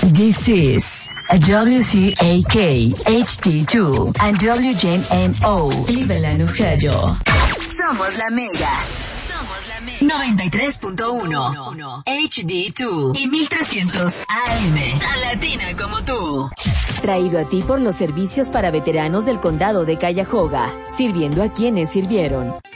This is WCAK HD2 and WJMO Cleveland, Ohio. Somos la Mega. 93.1 HD2 y 1300 AM. Tan latina como tú. Traído a ti por los servicios para veteranos del condado de Cuyahoga, sirviendo a quienes sirvieron.